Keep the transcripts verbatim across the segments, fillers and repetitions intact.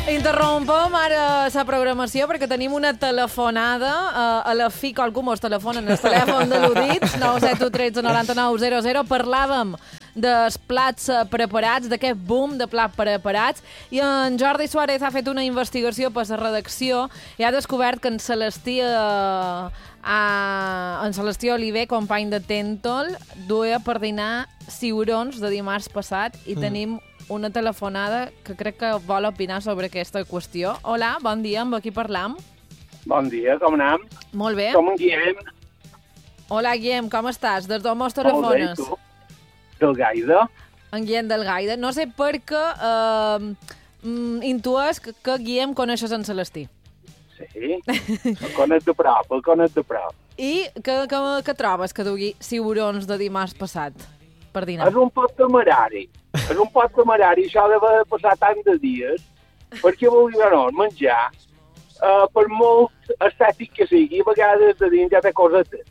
Interrompem ara la programació perquè tenim una telefonada. Uh, a la fi qualcú mos telefona en el telèfon de l'Udits, nou set u tretze noranta-nou zero zero. Parlàvem dels plats preparats, d'aquest boom de plats preparats, i en Jordi Suárez ha fet una investigació per la redacció i ha descobert que en Celestí, uh, uh, en Celestí Oliver, company de Tentol, duia per dinar ciurons de dimarts passat i mm. tenim una telefonada que crec que vol opinar sobre aquesta qüestió. Hola, bon dia, amb qui parlam? Bon dia, com anem? Molt bé. Som en Guillem. Hola, Guillem, com estàs? Des d'on mos telefones? Molt bé, tu? Del Gaida. En Guillem del Gaida. No sé per què uh, intues que, que Guillem coneixes en Celestí. Sí, el conec de prop, el conec de prop. I què, què, què trobes que dugui ciurons de dimarts passat per dinar? És un pot temerari. És un pot temerari, això d'haver passat tant de dies, perquè vulgui o no, menjar, uh, per molt estètic que sigui, a vegades de dins ja té cosetes.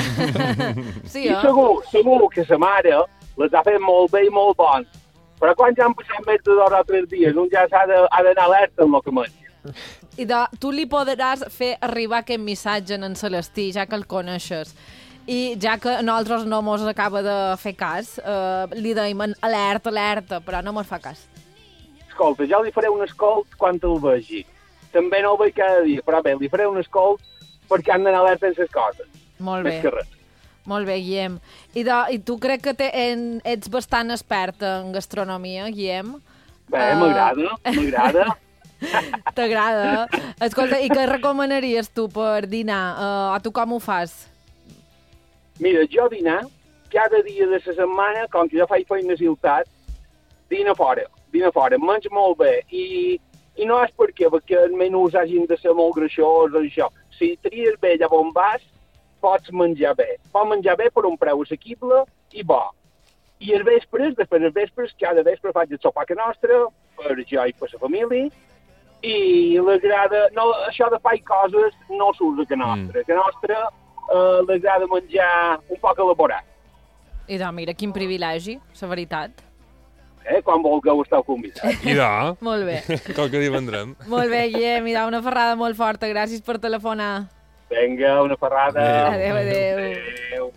Sí, I eh? segur, segur que sa mare les ha fet molt bé i molt bons. Però quan ja han passat més de dos o tres dies, un ja s'ha d'anar alerta amb el que menja. I de, tu li podràs fer arribar aquest missatge en Celestí, ja que el coneixes. I ja que nosaltres no mos acaba de fer cas, eh, li deim alerta, alerta, però no mos fa cas. Escolta, jo li faré un escolt quan el vegi. També no el veig cada dia, però bé, li faré un escolt perquè han d'anar alerta en les coses. Molt bé. Més que res. Molt bé, Guillem. I, de, i tu crec que te, en, ets bastant expert en gastronomia, Guillem? Bé, uh... m'agrada, m'agrada. T'agrada? Escolta, i què recomanaries tu per dinar? Uh, a tu com ho fas? Mira, jo dinar, cada dia de la setmana, com que jo faig feina a ciutat, dina fora, dina fora, menys molt bé. I, i no és perquè, perquè els menús hagin de ser molt greixosos, això. Si tries bé allà on vas, pots menjar bé. Pots menjar bé per un preu assequible i bo. I els vespres, després dels vespres, cada vespre faig el sopar que nostre, per jo i per la família, i l'agrada... No, això de fer coses no s'usa que nostre. Mm. Que nostre uh, l'agrada menjar un poc elaborat. I doncs, mira, quin privilegi, la veritat. Eh? Quan vulgueu esteu convidats. I de... Molt bé. Qualque dia vendrem. Molt bé, Guillem, i de una ferrada molt forta. Gràcies per telefonar. Vinga, una ferrada. Adéu, adéu. Adéu.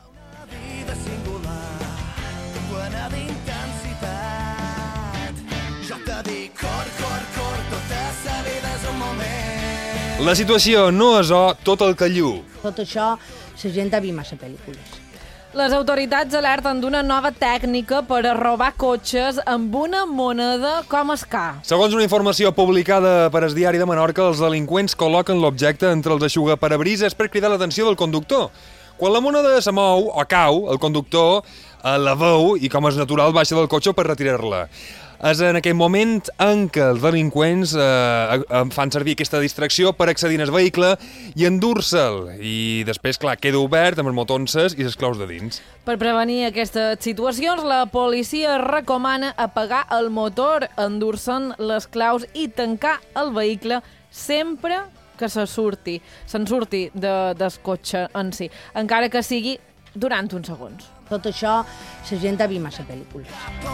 La situació no és o tot el que llu. Tot això, la gent ha vist massa pel·lícules. Les autoritats alerten d'una nova tècnica per a robar cotxes amb una moneda com escà. Segons una informació publicada per el Diari de Menorca, els delinqüents col·loquen l'objecte entre els eixugaparabrises per cridar l'atenció del conductor. Quan la moneda se mou o cau, el conductor la veu i, com és natural, baixa del cotxe per retirar-la. És en aquell moment en què els delinqüents eh, fan servir aquesta distracció per accedir al vehicle i endur-se'l. I després, clar, queda obert amb els motonses i les claus de dins. Per prevenir aquestes situacions, la policia recomana apagar el motor, endur-se'n les claus i tancar el vehicle sempre que se surti, se'n surti de, del cotxe en si, encara que sigui durant uns segons. Tot això, la gent ha vist massa pel·lícules.